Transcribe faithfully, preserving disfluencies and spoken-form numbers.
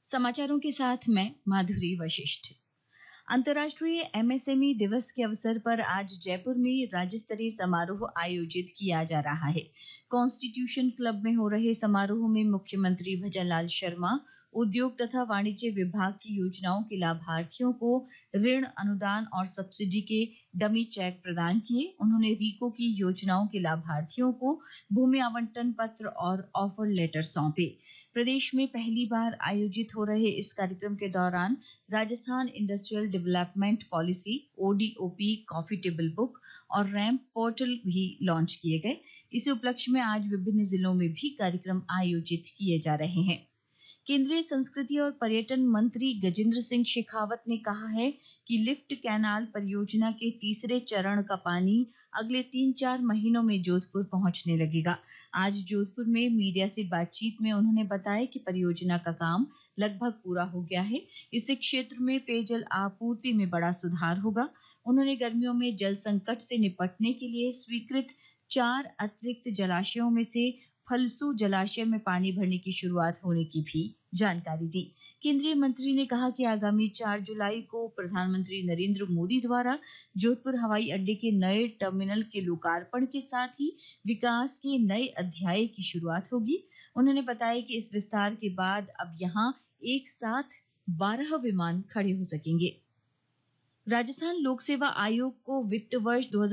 समाचारों के साथ मैं माधुरी वशिष्ठ। अंतर्राष्ट्रीय एमएसएमई दिवस के अवसर पर आज जयपुर में राज्य स्तरीय समारोह आयोजित किया जा रहा है। कॉन्स्टिट्यूशन क्लब में हो रहे समारोह में मुख्यमंत्री भजनलाल शर्मा उद्योग तथा वाणिज्य विभाग की योजनाओं के लाभार्थियों को ऋण, अनुदान और सब्सिडी के डमी चेक प्रदान किए। उन्होंने रीको की योजनाओं के लाभार्थियों को भूमि आवंटन पत्र और ऑफर लेटर सौंपे। प्रदेश में पहली बार आयोजित हो रहे इस कार्यक्रम के दौरान Rajasthan industrial development policy, ODOP, coffee table book और रैंप पोर्टल भी लॉन्च किए गए। इसी उपलक्ष्य में आज विभिन्न जिलों में भी कार्यक्रम आयोजित किए जा रहे हैं। केंद्रीय संस्कृति और पर्यटन मंत्री गजेंद्र सिंह शेखावत ने कहा है कि लिफ्ट कैनाल परियोजना के तीसरे चरण का पानी अगले तीन चार महीनों में जोधपुर पहुंचने लगेगा। आज जोधपुर में मीडिया से बातचीत में उन्होंने बताया कि परियोजना का काम लगभग पूरा हो गया है। इससे क्षेत्र में पेयजल आपूर्ति में बड़ा सुधार होगा। उन्होंने गर्मियों में जल संकट से निपटने के लिए स्वीकृत चार अतिरिक्त जलाशयों में से फलसू जलाशय में पानी भरने की शुरुआत होने की भी जानकारी दी। केंद्रीय मंत्री ने कहा कि आगामी चार जुलाई को प्रधानमंत्री नरेंद्र मोदी द्वारा जोधपुर हवाई अड्डे के नए टर्मिनल के लोकार्पण के साथ ही विकास के नए अध्याय की शुरुआत होगी। उन्होंने बताया कि इस विस्तार के बाद अब यहां एक साथ बारह विमान खड़े हो सकेंगे। राजस्थान लोक सेवा आयोग को वित्त वर्ष दो